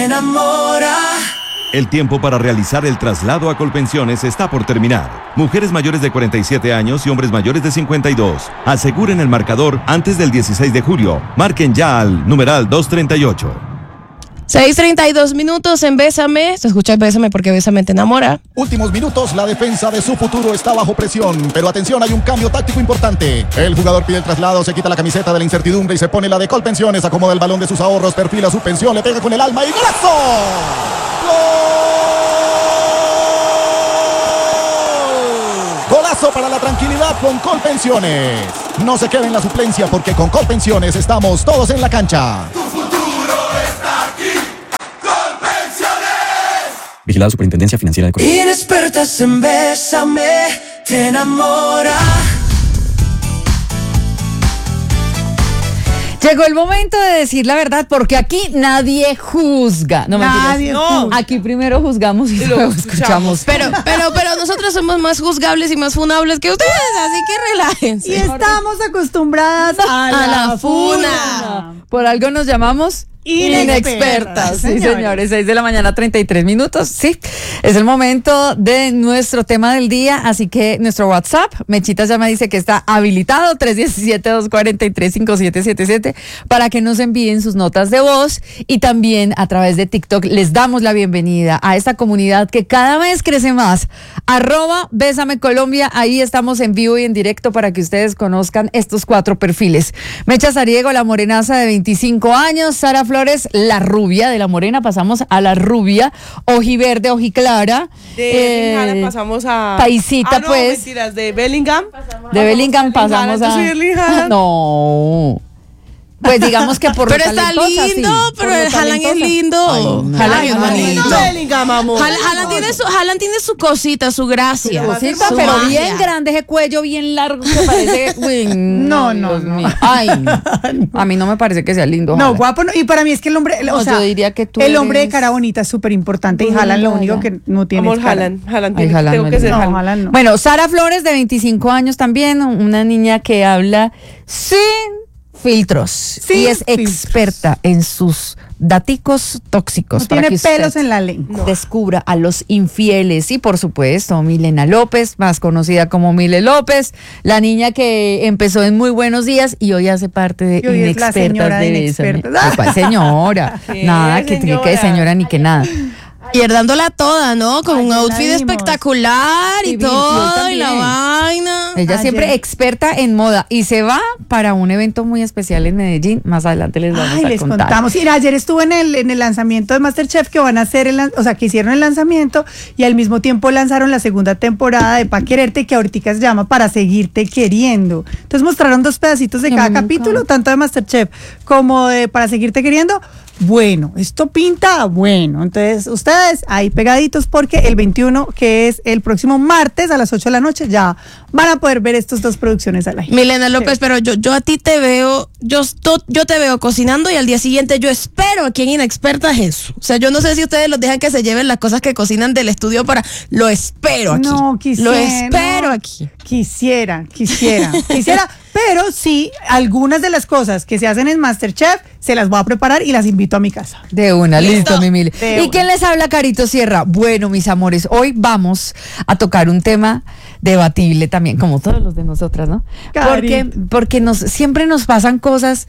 Enamora. El tiempo para realizar el traslado a Colpensiones está por terminar. Mujeres mayores de 47 años y hombres mayores de 52. Aseguren el marcador antes del 16 de julio. Marquen ya al numeral 238. 6:32 minutos en Bésame. Se escucha Bésame porque Bésame te enamora. Últimos minutos, la defensa de su futuro está bajo presión. Pero atención, hay un cambio táctico importante. El jugador pide el traslado, se quita la camiseta de la incertidumbre y se pone la de Colpensiones. Acomoda el balón de sus ahorros, perfila su pensión, le pega con el alma y ¡golazo! ¡Gol! Golazo para la tranquilidad con Colpensiones. No se quede en la suplencia porque con Colpensiones estamos todos en la cancha. Vigilada Superintendencia Financiera de Colombia. Inexpertas en Bésame, te enamora. Llegó el momento de decir la verdad, porque aquí nadie juzga. No, Nadie juzga. Aquí primero juzgamos y luego escuchamos. Pero nosotros somos más juzgables y más funables que ustedes, así que relájense. Y estamos acostumbradas a la funa. Por algo nos llamamos Inexpertas. Sí, señores, 6 de la mañana, 33 minutos. Sí, es el momento de nuestro tema del día. Así que nuestro WhatsApp, Mechita ya me dice que está habilitado, 317-243-5777, para que nos envíen sus notas de voz. Y también a través de TikTok les damos la bienvenida a esta comunidad que cada vez crece más. @Bésame Colombia. Ahí estamos en vivo y en directo para que ustedes conozcan estos 4 perfiles. Mecha Sariego, la morenaza de 25 años. Sara Flores, la rubia de la morena. Pasamos a la rubia. Ojiverde, ojiclara. De Bellingham pasamos a... Paisita, no, pues. Mentiras, de Bellingham. De Bellingham pasamos a... Yo soy Erling Haaland. No. Pues digamos que por Pero lo está talentosa, lindo, sí, pero por lo el Haaland es talentosa. lindo. Haaland es más lindo. Bellingham, amor. Haaland tiene su cosita, su gracia. Cosita, su pero magia. bien grande, ese cuello bien largo que parece. Uy, No. Dios mío. Ay, a mí no me parece que sea lindo. No, Haaland. guapo no. Y para mí es que el hombre, No, o sea, yo diría que tú el hombre de eres- cara bonita es súper importante y Haaland lo único que no tiene Amor, es cara. Haaland Ay, Haaland tengo me que ser gusta. No, Haaland. Haaland no. Bueno, Sara Flores, de 25 años también, una niña que habla sin filtros Sin y es filtros. experta en sus daticos tóxicos. No para tiene que usted pelos en la lengua. descubra a los infieles. Y por supuesto, Milena López, más conocida como Mile López, la niña que empezó en Muy Buenos Días y hoy hace parte de Y hoy es la Inexpertas señora de de Bésame. Inexpertas. Ay, ¿cuál señora? Sí, Nada, que señora. señora ni que nada. Y dándola toda, ¿no? Con Ay, un ya la outfit vimos. espectacular y Y virtual todo, y la también. vaina. Ella Ayer. siempre experta en moda y se va para un evento muy especial en Medellín. Más adelante les vamos Ay, a les contar. contamos. Mira, ayer estuve en el lanzamiento de MasterChef, que van a hacer, que hicieron el lanzamiento y al mismo tiempo lanzaron la segunda temporada de Pa' Quererte, que ahorita se llama Para Seguirte Queriendo. Entonces mostraron 2 pedacitos de Ay, cada me capítulo, encanta. tanto de MasterChef como de Para Seguirte Queriendo. Bueno, esto pinta bueno. Entonces, ustedes ahí pegaditos porque el 21, que es el próximo martes a las 8 de la noche, ya van a poder ver estas 2 producciones al aire. Milena López, pero yo a ti te veo, yo te veo cocinando y al día siguiente yo espero aquí en Inexpertas eso. O sea, yo no sé si ustedes los dejan que se lleven las cosas que cocinan del estudio para... Lo espero aquí. No, quisiera. Lo espero no. aquí. Quisiera, pero sí, algunas de las cosas que se hacen en MasterChef se las voy a preparar y las invito a mi casa. De una, listo, mi Mili. De ¿Y una. quién les habla, Carito Sierra? Bueno, mis amores, hoy vamos a tocar un tema debatible también, como todos los de nosotras, ¿no? Carito. Porque siempre nos pasan cosas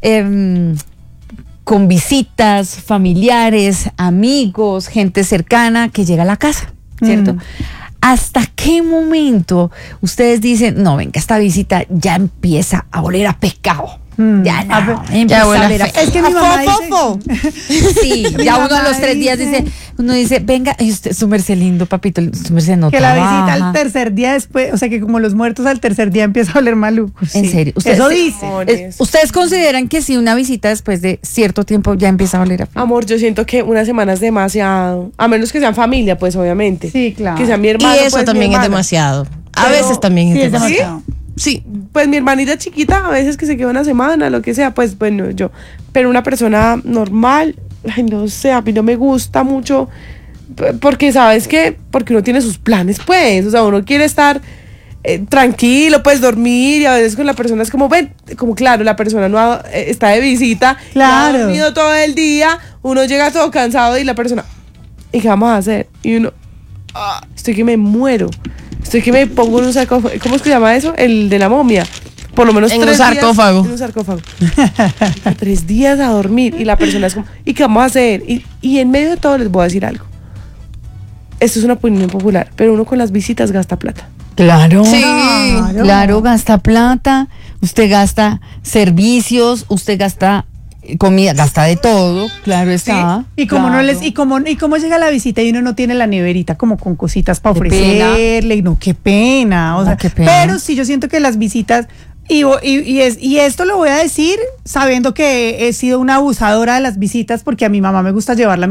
con visitas, familiares, amigos, gente cercana que llega a la casa, ¿cierto? ¿Hasta qué momento ustedes dicen, no, venga, esta visita ya empieza a oler a pescado? Ya A ver, no, empieza a huele a oler a feo. Es que mi mamá dice, Sí, Mi ya uno a mamá los 3 días dice- uno dice, venga, y usted, su merced lindo, papito, su merced no que la visita trabaja. al tercer día después, o sea que como los muertos al tercer día empieza a oler maluco. En sí. serio, Eso dice. ¿Ustedes consideran que si una visita después de cierto tiempo ya empieza a oler a feo? Amor, yo siento que una semana es demasiado. A menos que sean familia, pues obviamente. Sí, claro. Que sean mi Y hermano. eso pues, mi también es hermana. demasiado. A Pero- veces también Sí, es es demasiado. demasiado. Sí. Pues mi hermanita chiquita, a veces que se queda una semana, lo que sea, pues bueno, yo. Pero una persona normal, ay, no sé, a mí no me gusta mucho. Porque, ¿sabes qué? Porque uno tiene sus planes, pues. O sea, uno quiere estar tranquilo, puedes dormir, y a veces con la persona es como, ven, como claro, la persona no está de visita, Claro. ha dormido todo el día, uno llega todo cansado y la persona, ¿y qué vamos a hacer? Y uno, estoy que me muero, estoy que me pongo en un sarcófago, ¿cómo es que se llama eso? El de la momia. Por lo menos En 3 un sarcófago. días. En un sarcófago. 3 días a dormir. Y la persona es como, ¿y qué vamos a hacer? Y en medio de todo les voy a decir algo. Esto es una opinión popular, pero uno con las visitas gasta plata. Claro, Sí. claro, gasta plata, usted gasta servicios, usted gasta comida, gasta de todo, claro está. Y como claro. no les, y como llega la visita y uno no tiene la neverita como con cositas para Qué pena. ofrecerle, no, qué pena, o No, sea, qué pena. pero sí yo siento que las visitas, y esto lo voy a decir sabiendo que he sido una abusadora de las visitas porque a mi mamá me gusta llevarla